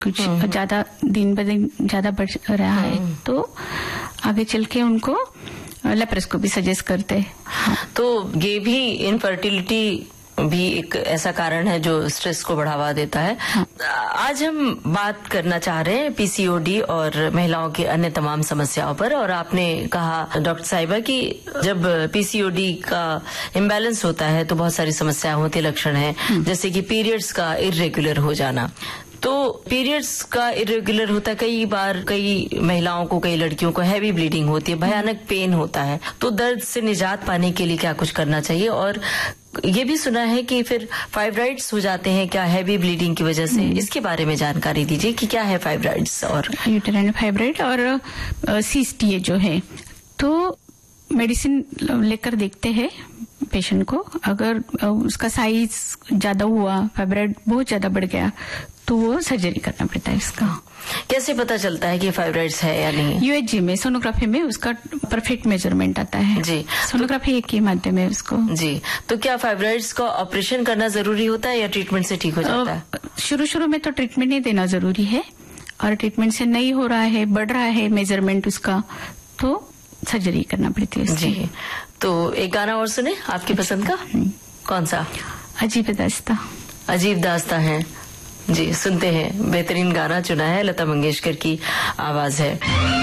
कुछ ज्यादा दिन ब दिन ज्यादा बढ़ रहा है तो आगे चल के उनको लेप्रोस्कोपी सजेस्ट करते हैं। हाँ। तो ये भी इनफर्टिलिटी भी एक ऐसा कारण है जो स्ट्रेस को बढ़ावा देता है। हाँ। आज हम बात करना चाह रहे हैं पीसीओडी और महिलाओं के अन्य तमाम समस्याओं पर। और आपने कहा डॉक्टर साहिबा कि जब पीसीओडी का इम्बैलेंस होता है तो बहुत सारी समस्याएं होती, लक्षण हैं, जैसे कि पीरियड्स का इर्रेगुलर हो जाना। तो पीरियड्स का इरेगुलर होता है, कई बार कई महिलाओं को, कई लड़कियों को हैवी ब्लीडिंग होती है, भयानक पेन होता है। तो दर्द से निजात पाने के लिए क्या कुछ करना चाहिए? और ये भी सुना है कि फिर फाइब्राइड्स हो जाते हैं क्या हैवी ब्लीडिंग की वजह से? इसके बारे में जानकारी दीजिए कि क्या है फाइब्राइड्स और यूटेराइन फाइब्राइड और सिस्ट ये जो है। तो मेडिसिन लेकर देखते हैं पेशेंट को। अगर उसका साइज ज्यादा हुआ, फाइब्राइड बहुत ज्यादा बढ़ गया, तो वो सर्जरी करना पड़ता है इसका। कैसे पता चलता है कि फाइब्राइड्स है या नहीं? यूएचजी में, सोनोग्राफी में उसका परफेक्ट मेजरमेंट आता है जी। सोनोग्राफी एक ही माध्यम है उसको जी। तो क्या फाइब्राइड्स का ऑपरेशन करना जरूरी होता है या ट्रीटमेंट से ठीक हो जाता है? शुरू में तो ट्रीटमेंट नहीं देना जरूरी है, और ट्रीटमेंट से नहीं हो रहा है, बढ़ रहा है मेजरमेंट उसका, तो सर्जरी करना पड़ती है उसकी। जी। तो एक गाना और सुने आपकी पसंद का, कौन सा? अजीब दास्तां। अजीब दास्तां है जी, सुनते हैं। बेहतरीन गाना चुना है, लता मंगेशकर की आवाज है।